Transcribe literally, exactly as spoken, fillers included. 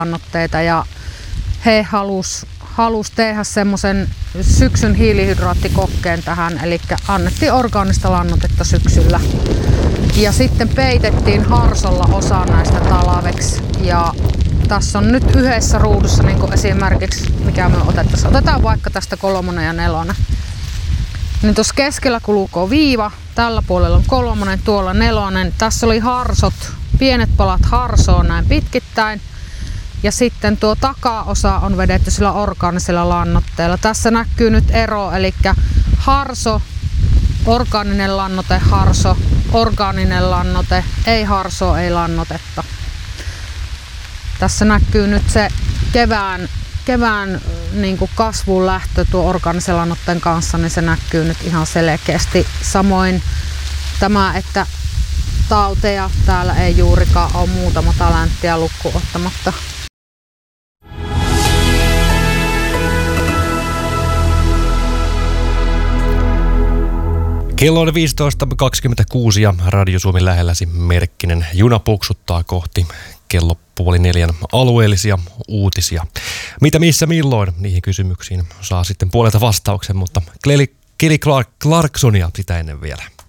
lannoitteita ja he halus, halus tehdä semmoisen syksyn hiilihydraattikokkeen tähän, eli annettiin orgaanista lannoitetta syksyllä. Ja sitten peitettiin harsolla osa näistä talaveksi. Ja tässä on nyt yhdessä ruudussa niin kuin esimerkiksi, mikä me otettaisiin. Otetaan vaikka tästä kolmonen ja nelonen. Niin tuossa keskellä kulkee viiva, tällä puolella on kolmonen, tuolla nelonen. Tässä oli harsot, pienet palat harsoa näin pitkittäin. Ja sitten tuo takaosa on vedetty sillä orgaanisella lannoitteella. Tässä näkyy nyt ero, eli harso, orgaaninen lannoite, harso, orgaaninen lannoite, ei harsoa, ei lannoitetta. Tässä näkyy nyt se kevään, kevään niin kuin kasvun lähtö tuo orgaanisen lannoitteen kanssa, niin se näkyy nyt ihan selkeästi. Samoin tämä, että tauteja täällä ei juurikaan ole, muutama talenttia lukkuun ottamatta. Kello on viisitoista kaksikymmentäkuusi ja Radio Suomi lähelläsi merkkinen juna puksuttaa kohti kello puoli neljän alueellisia uutisia. Mitä, missä, milloin? Niihin kysymyksiin saa sitten puolelta vastauksen, mutta Kelly Clarksonia sitä ennen vielä.